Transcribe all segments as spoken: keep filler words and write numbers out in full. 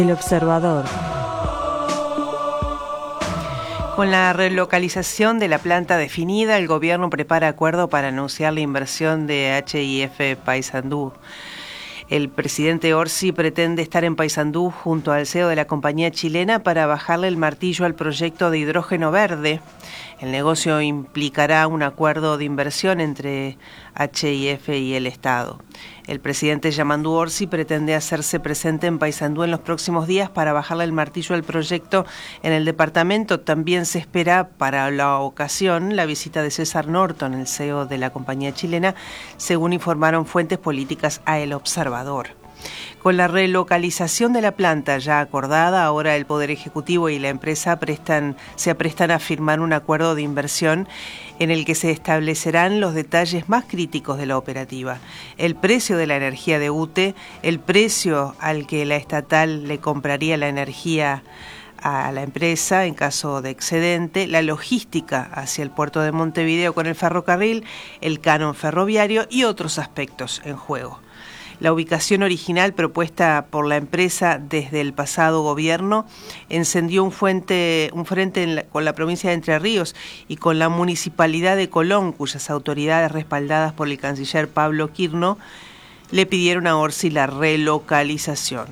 El Observador. Con la relocalización de la planta definida, el gobierno prepara acuerdo para anunciar la inversión de H I F Paysandú. El presidente Orsi pretende estar en Paysandú junto al C E O de la compañía chilena para bajarle el martillo al proyecto de hidrógeno verde. El negocio implicará un acuerdo de inversión entre H I F y el Estado. El presidente Yamandu Orsi pretende hacerse presente en Paysandú en los próximos días para bajarle el martillo al proyecto en el departamento. También se espera para la ocasión la visita de César Norton, el C E O de la compañía chilena, según informaron fuentes políticas a El Observador. Con la relocalización de la planta ya acordada, ahora el Poder Ejecutivo y la empresa prestan, se aprestan a firmar un acuerdo de inversión en el que se establecerán los detalles más críticos de la operativa: el precio de la energía de U T E, el precio al que la estatal le compraría la energía a la empresa en caso de excedente, la logística hacia el puerto de Montevideo con el ferrocarril, el canon ferroviario y otros aspectos en juego. La ubicación original propuesta por la empresa desde el pasado gobierno encendió un, fuente, un frente en la, con la provincia de Entre Ríos y con la municipalidad de Colón, cuyas autoridades, respaldadas por el canciller Pablo Quirno, le pidieron a Orsi la relocalización.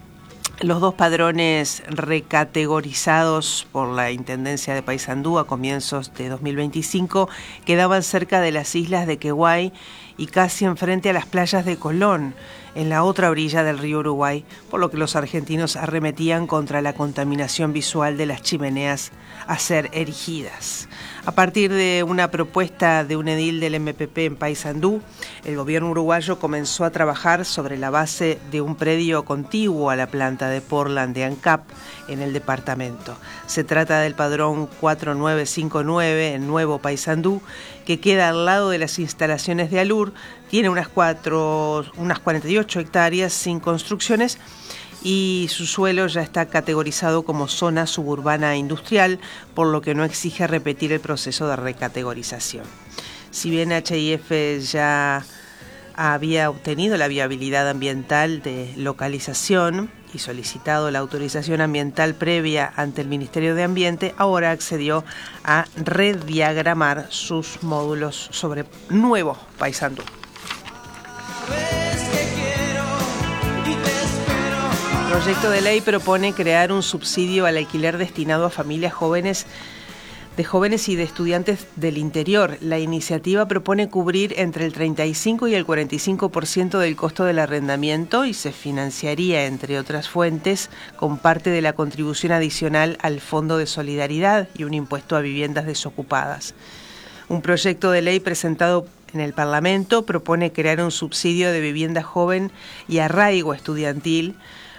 Los dos padrones recategorizados por la Intendencia de Paysandú a comienzos de dos mil veinticinco quedaban cerca de las islas de Queguay y casi enfrente a las playas de Colón, en la otra orilla del río Uruguay, por lo que los argentinos arremetían contra la contaminación visual de las chimeneas a ser erigidas. A partir de una propuesta de un edil del M P P en Paysandú, el gobierno uruguayo comenzó a trabajar sobre la base de un predio contiguo a la planta de Portland de ANCAP en el departamento. Se trata del padrón cuatro nueve cinco nueve en Nuevo Paysandú, que queda al lado de las instalaciones de Alur. Tiene unas, cuatro, unas cuarenta y ocho hectáreas sin construcciones y su suelo ya está categorizado como zona suburbana industrial, por lo que no exige repetir el proceso de recategorización. Si bien H I F ya había obtenido la viabilidad ambiental de localización y solicitado la autorización ambiental previa ante el Ministerio de Ambiente, ahora accedió a rediagramar sus módulos sobre Nuevo Paysandú. El proyecto de ley propone crear un subsidio al alquiler destinado a familias jóvenes de jóvenes y de estudiantes del interior. La iniciativa propone cubrir entre el treinta y cinco y el cuarenta y cinco por ciento del costo del arrendamiento y se financiaría, entre otras fuentes, con parte de la contribución adicional al Fondo de Solidaridad y un impuesto a viviendas desocupadas. Un proyecto de ley presentado en el Parlamento propone crear un subsidio de vivienda joven y arraigo estudiantil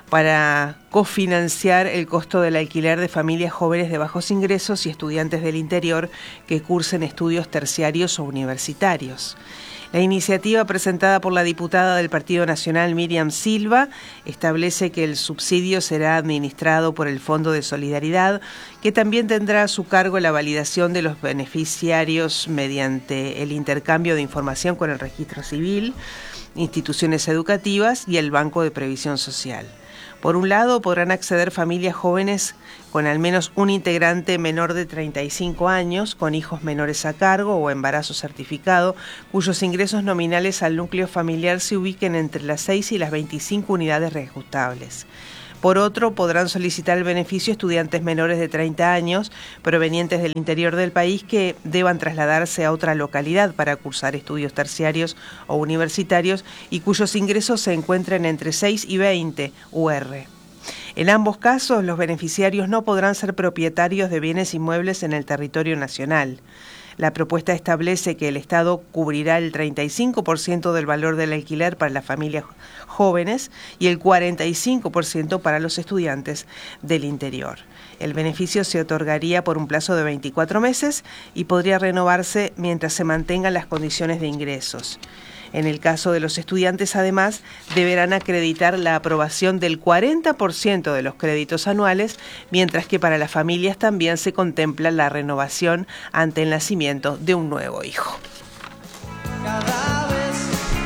para cofinanciar el costo del alquiler de familias jóvenes de bajos ingresos y estudiantes del interior que cursen estudios terciarios o universitarios. La iniciativa presentada por la diputada del Partido Nacional Miriam Silva establece que el subsidio será administrado por el Fondo de Solidaridad, que también tendrá a su cargo la validación de los beneficiarios mediante el intercambio de información con el Registro Civil, instituciones educativas y el Banco de Previsión Social. Por un lado, podrán acceder familias jóvenes con al menos un integrante menor de treinta y cinco años, con hijos menores a cargo o embarazo certificado, cuyos ingresos nominales al núcleo familiar se ubiquen entre las seis y las veinticinco unidades reajustables. Por otro, podrán solicitar el beneficio estudiantes menores de treinta años provenientes del interior del país que deban trasladarse a otra localidad para cursar estudios terciarios o universitarios y cuyos ingresos se encuentren entre seis y veinte U R. En ambos casos, los beneficiarios no podrán ser propietarios de bienes inmuebles en el territorio nacional. La propuesta establece que el Estado cubrirá el treinta y cinco por ciento del valor del alquiler para las familias jóvenes y el cuarenta y cinco por ciento para los estudiantes del interior. El beneficio se otorgaría por un plazo de veinticuatro meses y podría renovarse mientras se mantengan las condiciones de ingresos. En el caso de los estudiantes, además, deberán acreditar la aprobación del cuarenta por ciento de los créditos anuales, mientras que para las familias también se contempla la renovación ante el nacimiento de un nuevo hijo. Cada vez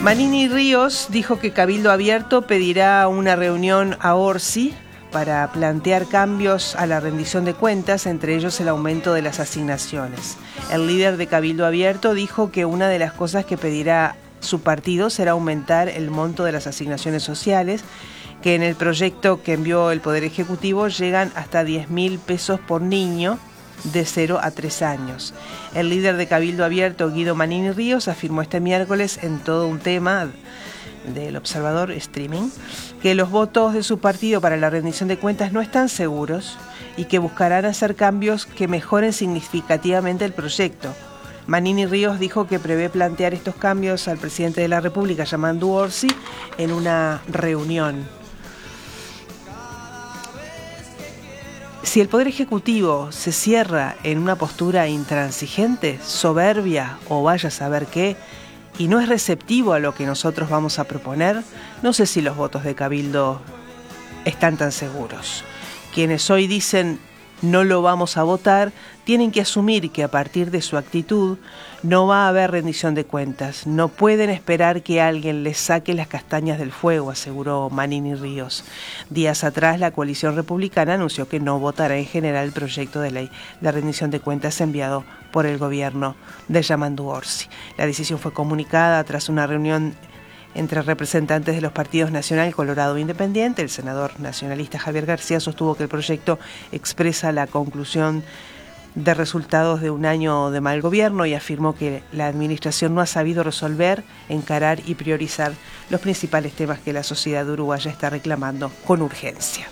Manini Ríos dijo que Cabildo Abierto pedirá una reunión a Orsi para plantear cambios a la rendición de cuentas, entre ellos el aumento de las asignaciones. El líder de Cabildo Abierto dijo que una de las cosas que pedirá su partido será aumentar el monto de las asignaciones sociales, que en el proyecto que envió el Poder Ejecutivo llegan hasta diez mil pesos por niño de cero a tres años. El líder de Cabildo Abierto, Guido Manini Ríos, afirmó este miércoles en Todo un Tema del Observador Streaming que los votos de su partido para la rendición de cuentas no están seguros y que buscarán hacer cambios que mejoren significativamente el proyecto. Manini Ríos dijo que prevé plantear estos cambios al presidente de la República, Yamandu Orsi, en una reunión. Si el Poder Ejecutivo se cierra en una postura intransigente, soberbia o vaya a saber qué, y no es receptivo a lo que nosotros vamos a proponer, no sé si los votos de Cabildo están tan seguros. Quienes hoy dicen no lo vamos a votar, tienen que asumir que a partir de su actitud no va a haber rendición de cuentas. No pueden esperar que alguien les saque las castañas del fuego, aseguró Manini Ríos. Días atrás, la coalición republicana anunció que no votará en general el proyecto de ley de rendición de cuentas enviado por el gobierno de Yamandu Orsi. La decisión fue comunicada tras una reunión entre representantes de los partidos Nacional, Colorado e Independiente. El senador nacionalista Javier García sostuvo que el proyecto expresa la conclusión de resultados de un año de mal gobierno y afirmó que la administración no ha sabido resolver, encarar y priorizar los principales temas que la sociedad uruguaya está reclamando con urgencia.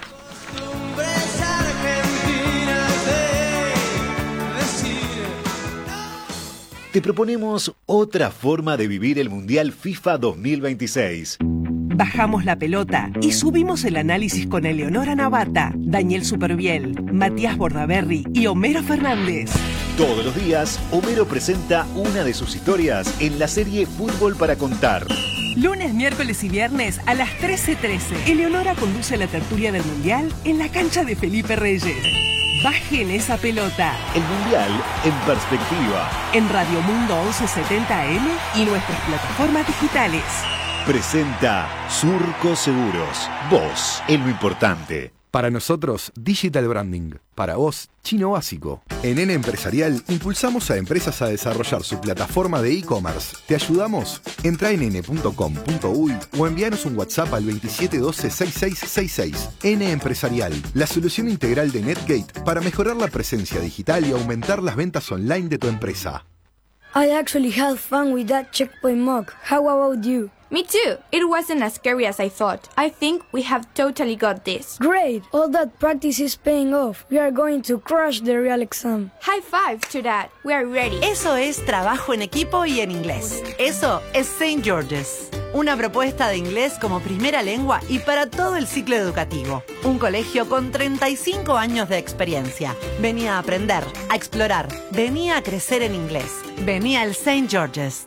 Te proponemos otra forma de vivir el Mundial FIFA dos mil veintiséis. Bajamos la pelota y subimos el análisis con Eleonora Navata, Daniel Superviel, Matías Bordaberry y Homero Fernández. Todos los días, Homero presenta una de sus historias en la serie Fútbol para Contar. Lunes, miércoles y viernes a las trece trece. Eleonora conduce la tertulia del Mundial en la cancha de Felipe Reyes. Bajen esa pelota. El Mundial en perspectiva. En Radio Mundo once setenta A M y nuestras plataformas digitales. Presenta Surco Seguros. Vos es lo importante. Para nosotros, Digital Branding. Para vos, Chino Básico. En N Empresarial impulsamos a empresas a desarrollar su plataforma de e-commerce. ¿Te ayudamos? Entra en ene punto com punto uy o envíanos un WhatsApp al veintisiete doce sesenta y seis sesenta y seis. N Empresarial, la solución integral de NetGate para mejorar la presencia digital y aumentar las ventas online de tu empresa. I actually had fun with that checkpoint mug. How about you? Me too. It wasn't as scary as I thought. I think we have totally got this. Great! All that practice is paying off. We are going to crush the real exam. High five to that. We are ready. Eso es trabajo en equipo y en inglés. Eso es Saint George's. Una propuesta de inglés como primera lengua y para todo el ciclo educativo. Un colegio con treinta y cinco años de experiencia. Venía a aprender, a explorar. Venía a crecer en inglés. Venía al Saint George's.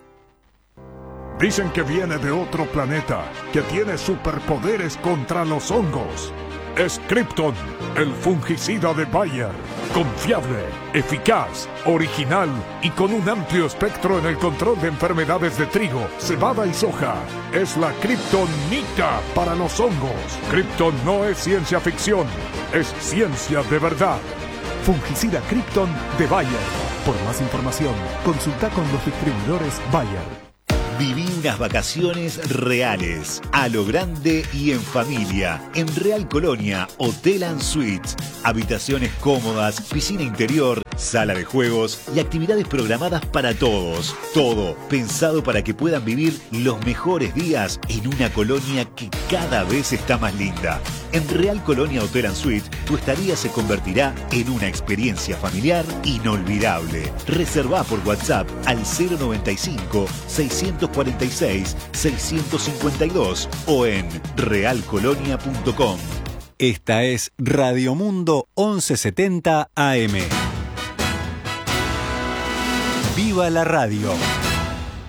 Dicen que viene de otro planeta, que tiene superpoderes contra los hongos. Es Krypton, el fungicida de Bayer. Confiable, eficaz, original y con un amplio espectro en el control de enfermedades de trigo, cebada y soja. Es la Kryptonita para los hongos. Krypton no es ciencia ficción, es ciencia de verdad. Fungicida Krypton de Bayer. Por más información, consulta con los distribuidores Bayer. Viví unas vacaciones reales, a lo grande y en familia, en Real Colonia, Hotel and Suites. Habitaciones cómodas, piscina interior, sala de juegos y actividades programadas para todos. Todo pensado para que puedan vivir los mejores días en una colonia que cada vez está más linda. En Real Colonia Hotel and Suites, tu estadía se convertirá en una experiencia familiar inolvidable. Reservá por WhatsApp al cero noventa y cinco, seiscientos cuarenta y seis, seiscientos cincuenta y dos o en real colonia punto com. Esta es Radio Mundo once setenta A M. ¡Viva la radio!